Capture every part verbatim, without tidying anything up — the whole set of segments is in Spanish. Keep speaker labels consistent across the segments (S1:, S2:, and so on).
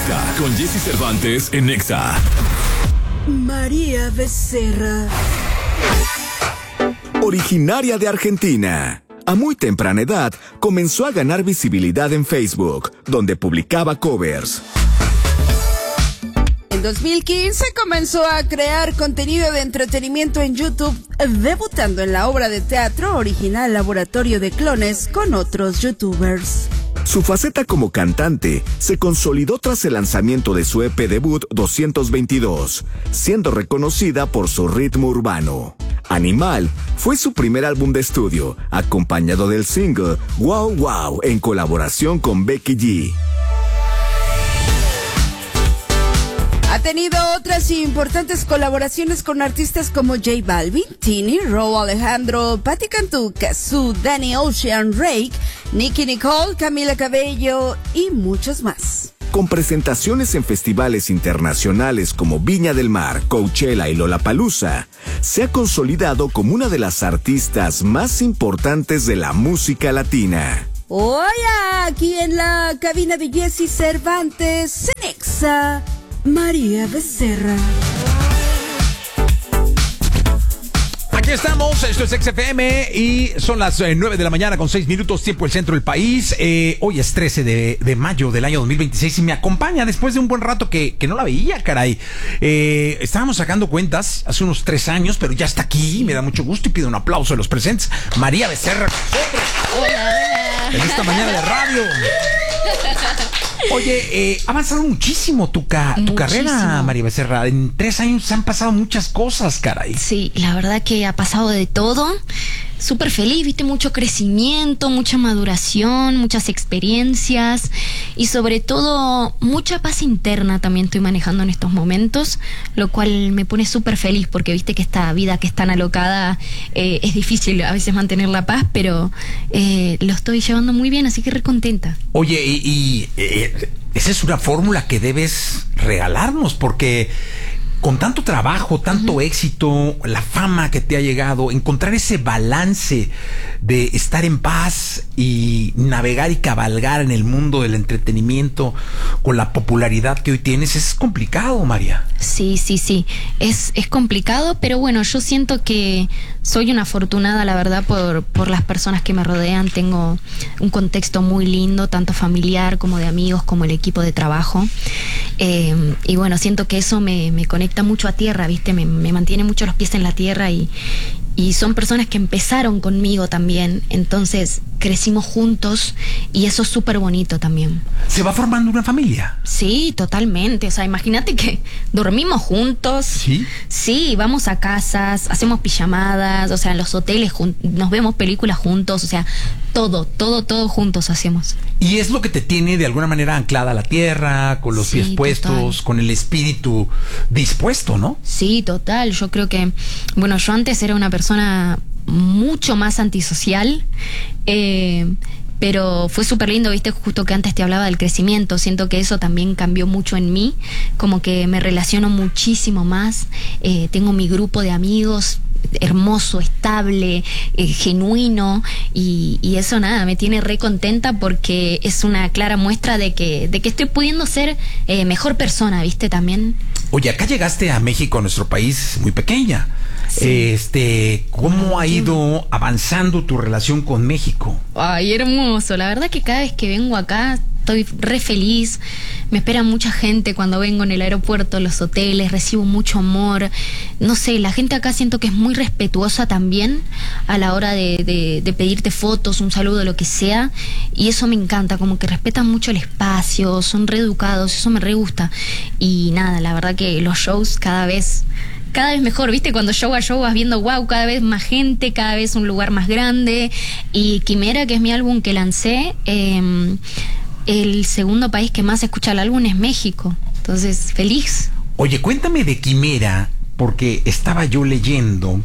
S1: Entrevista con Jesse Cervantes en Nexa.
S2: María Becerra.
S3: Originaria de Argentina, a muy temprana edad comenzó a ganar visibilidad en Facebook, donde publicaba covers.
S2: En dos mil quince comenzó a crear contenido de entretenimiento en YouTube, debutando en la obra de teatro original Laboratorio de Clones con otros youtubers.
S3: Su faceta como cantante se consolidó tras el lanzamiento de su E P debut doscientos veintidós, siendo reconocida por su ritmo urbano. Animal fue su primer álbum de estudio, acompañado del single Wow Wow en colaboración con Becky G.
S2: Ha tenido otras importantes colaboraciones con artistas como J Balvin, Tini, Rauw Alejandro, Patti Cantú, Cazzu, Danny Ocean, Rake, Nicki Nicole, Camila Cabello y muchos más.
S3: Con presentaciones en festivales internacionales como Viña del Mar, Coachella y Lollapalooza, se ha consolidado como una de las artistas más importantes de la música latina.
S2: Hoy aquí en la cabina de Jesse Cervantes, en Nexa, María Becerra.
S4: Aquí estamos, esto es X F M y son las eh, nueve de la mañana con seis minutos, tiempo del centro del país. Eh, hoy es trece de, de mayo del año dos mil veintiséis y me acompaña después de un buen rato que, que no la veía, caray. Eh, estábamos sacando cuentas hace unos tres años, pero ya está aquí, me da mucho gusto y pido un aplauso de los presentes. María Becerra con nosotros.
S5: Hola.
S4: En esta mañana de radio. Oye, eh, ha avanzado muchísimo tu, ca tu carrera, María Becerra. En tres años han pasado muchas cosas, caray.
S5: Sí, la verdad que ha pasado de todo. Súper feliz, viste, mucho crecimiento, mucha maduración, muchas experiencias y sobre todo mucha paz interna también estoy manejando en estos momentos, lo cual me pone súper feliz porque viste que esta vida que es tan alocada eh, es difícil a veces mantener la paz, pero eh, lo estoy llevando muy bien, así que re contenta.
S4: Oye, y, y eh, esa es una fórmula que debes regalarnos porque con tanto trabajo, tanto uh-huh. éxito, la fama que te ha llegado, encontrar ese balance de estar en paz y navegar y cabalgar en el mundo del entretenimiento con la popularidad que hoy tienes, es complicado, María.
S5: Sí, sí, sí, es, es complicado, pero bueno, yo siento que soy una afortunada, la verdad, por, por las personas que me rodean. Tengo un contexto muy lindo, tanto familiar como de amigos, como el equipo de trabajo. Eh, y bueno, siento que eso me, me conecta mucho a tierra, ¿viste? Me, me mantiene mucho los pies en la tierra y, y son personas que empezaron conmigo también. Entonces crecimos juntos y eso es súper bonito también.
S4: ¿Se va formando una familia?
S5: Sí, totalmente. O sea, imagínate que dormimos juntos.
S4: ¿Sí?
S5: Sí, vamos a casas, hacemos pijamadas, o sea, en los hoteles nos vemos películas juntos, o sea, todo, todo, todo juntos hacemos.
S4: Y es lo que te tiene de alguna manera anclada a la tierra, con los sí, pies puestos, total. Con el espíritu dispuesto, ¿no?
S5: Sí, total. Yo creo que, bueno, yo antes era una persona mucho más antisocial, eh, pero fue súper lindo, viste, justo que antes te hablaba del crecimiento. Siento que eso también cambió mucho en mí, como que me relaciono muchísimo más, eh, tengo mi grupo de amigos hermoso, estable, eh, genuino y, y eso nada, me tiene re contenta porque es una clara muestra de que, de que estoy pudiendo ser eh, mejor persona, viste, también.
S4: Oye, acá llegaste a México, a nuestro país, muy pequeña. Sí. Este, ¿cómo ha ido avanzando tu relación con México?
S5: Ay, hermoso. La verdad que cada vez que vengo acá estoy re feliz. Me espera mucha gente cuando vengo en el aeropuerto, en los hoteles, recibo mucho amor. No sé, la gente acá siento que es muy respetuosa también a la hora de, de, de pedirte fotos, un saludo, lo que sea. Y eso me encanta, como que respetan mucho el espacio, son re educados, eso me re gusta. Y nada, la verdad que los shows cada vez... cada vez mejor, ¿viste? Cuando show a show vas viendo, wow, cada vez más gente, cada vez un lugar más grande. Y Quimera, que es mi álbum que lancé, eh, el segundo país que más escucha el álbum es México. Entonces, feliz.
S4: Oye, cuéntame de Quimera, porque estaba yo leyendo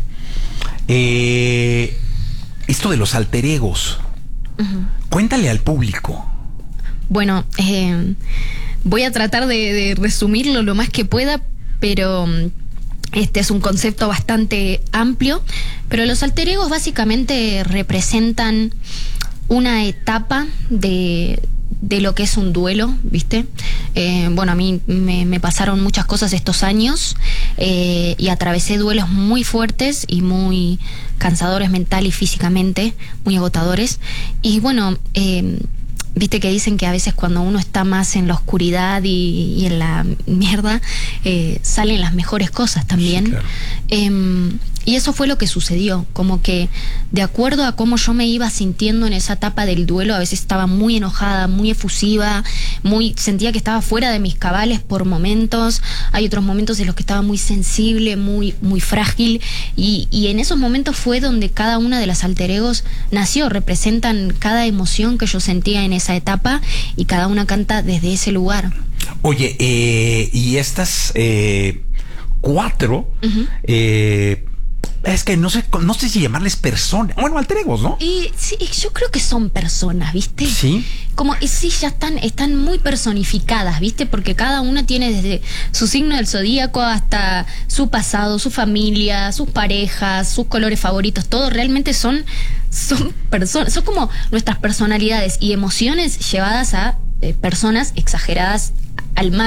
S4: eh, esto de los alter egos. Uh-huh. Cuéntale al público.
S5: Bueno, eh, voy a tratar de, de resumirlo lo más que pueda, pero... este es un concepto bastante amplio, pero los alter egos básicamente representan una etapa de, de lo que es un duelo, ¿viste? Eh, bueno, a mí me, me pasaron muchas cosas estos años eh, y atravesé duelos muy fuertes y muy cansadores mental y físicamente, muy agotadores. Y bueno, eh, viste que dicen que a veces cuando uno está más en la oscuridad y, y en la mierda, eh, salen las mejores cosas también. Sí, claro. eh, y eso fue lo que sucedió, como que de acuerdo a cómo yo me iba sintiendo en esa etapa del duelo, a veces estaba muy enojada, muy efusiva, muy sentía que estaba fuera de mis cabales por momentos. Hay otros momentos en los que estaba muy sensible, muy, muy frágil, y, y en esos momentos fue donde cada una de las alter egos nació, representan cada emoción que yo sentía en esa etapa y cada una canta desde ese lugar.
S4: Oye, eh, y estas eh, cuatro, uh-huh. eh, es que no sé, no sé si llamarles personas, bueno, alter egos, ¿no?
S5: Y sí, yo creo que son personas, ¿viste?
S4: Sí.
S5: Como, y sí, ya están, están muy personificadas, ¿viste? Porque cada una tiene desde su signo del zodíaco hasta su pasado, su familia, sus parejas, sus colores favoritos, todo realmente son, son personas, son como nuestras personalidades y emociones llevadas a eh, personas exageradas al mal.